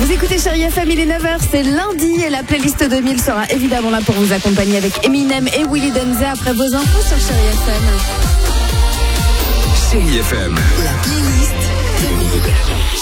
Vous écoutez Chérie FM, il est 9h, c'est lundi et la playlist 2000 sera évidemment là pour vous accompagner avec Eminem et Willy Denze après vos infos sur Chérie FM. Chérie FM. La playlist 2000.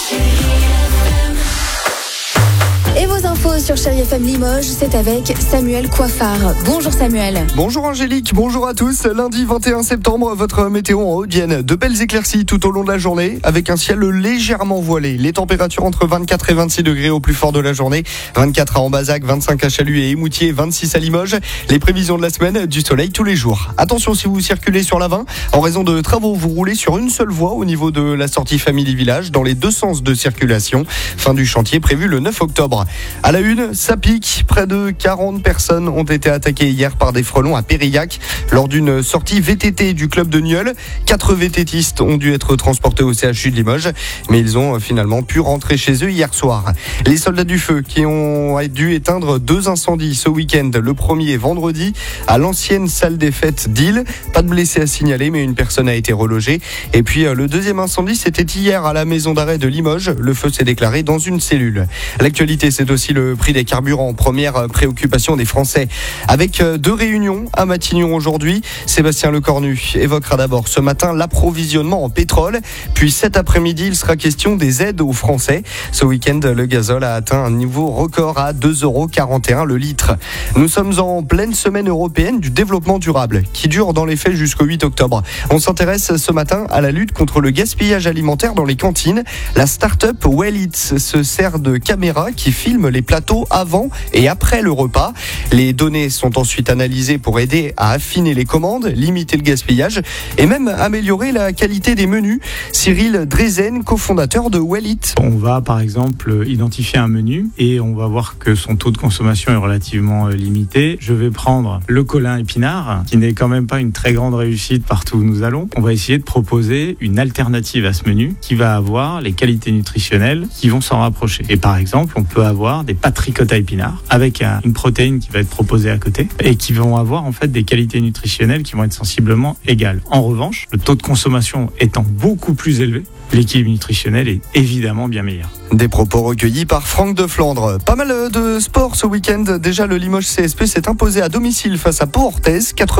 Et vos infos sur Chérie FM Limoges, c'est avec Samuel Coiffard. Bonjour Samuel. Bonjour Angélique, bonjour à tous. Lundi 21 septembre, votre météo en Haute-Vienne. De belles éclaircies tout au long de la journée, avec un ciel légèrement voilé. Les températures entre 24 et 26 degrés au plus fort de la journée. 24 à Ambazac, 25 à Chalut et Émoutier, 26 à Limoges. Les prévisions de la semaine, du soleil tous les jours. Attention si vous circulez sur l'A20, en raison de travaux, vous roulez sur une seule voie au niveau de la sortie Family Village, dans les deux sens de circulation. Fin du chantier prévu le 9 octobre. À la une, ça pique. Près de 40 personnes ont été attaquées hier par des frelons à Périllac lors d'une sortie VTT du club de Nieul. 4 VTTistes ont dû être transportés au CHU de Limoges, mais ils ont finalement pu rentrer chez eux hier soir. Les soldats du feu qui ont dû éteindre 2 incendies ce week-end. Le premier vendredi à l'ancienne salle des fêtes d'Ille. Pas de blessés à signaler, mais une personne a été relogée. Et puis le deuxième incendie, c'était hier à la maison d'arrêt de Limoges. Le feu s'est déclaré dans une cellule. L'actualité, c'est aussi le prix des carburants, première préoccupation des Français. Avec 2 réunions à Matignon aujourd'hui, Sébastien Lecornu évoquera d'abord ce matin l'approvisionnement en pétrole, puis cet après-midi, il sera question des aides aux Français. Ce week-end, le gazole a atteint un niveau record à 2,41 € le litre. Nous sommes en pleine semaine européenne du développement durable, qui dure dans les faits jusqu'au 8 octobre. On s'intéresse ce matin à la lutte contre le gaspillage alimentaire dans les cantines. La start-up Well Eats se sert de caméras qui filment les plateaux avant et après le repas. Les données sont ensuite analysées pour aider à affiner les commandes, limiter le gaspillage et même améliorer la qualité des menus. Cyril Drezen, cofondateur de Well Eats. On va par exemple identifier un menu et on va voir que son taux de consommation est relativement limité. Je vais prendre le colin épinard, qui n'est quand même pas une très grande réussite partout où nous allons. On va essayer de proposer une alternative à ce menu qui va avoir les qualités nutritionnelles qui vont s'en rapprocher. Et par exemple, on peut avoir des pâtes ricotta épinards avec une protéine qui va être proposée à côté et qui vont avoir en fait des qualités nutritionnelles qui vont être sensiblement égales. En revanche, le taux de consommation étant beaucoup plus élevé, l'équilibre nutritionnel est évidemment bien meilleur. Des propos recueillis par Franck de Flandre. Pas mal de sport ce week-end. Déjà, le Limoges CSP s'est imposé à domicile face à Pau-Orthez,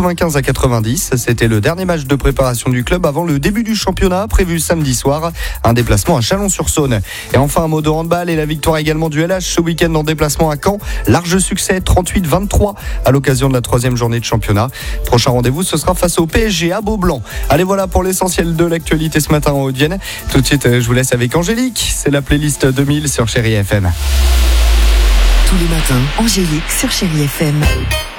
95-90. C'était le dernier match de préparation du club avant le début du championnat, prévu samedi soir. Un déplacement à Chalon-sur-Saône. Et enfin, un mot de handball et la victoire également du LH ce week-end en déplacement à Caen. Large succès, 38-23 à l'occasion de la 3e journée de championnat. Prochain rendez-vous, ce sera face au PSG à Beaublanc. Allez, voilà pour l'essentiel de l'actualité ce matin en Haute-Vienne. Tout de suite, je vous laisse avec Angélique. C'est la playlist 2000 sur Chérie FM. Tous les matins, Angélique sur Chérie FM.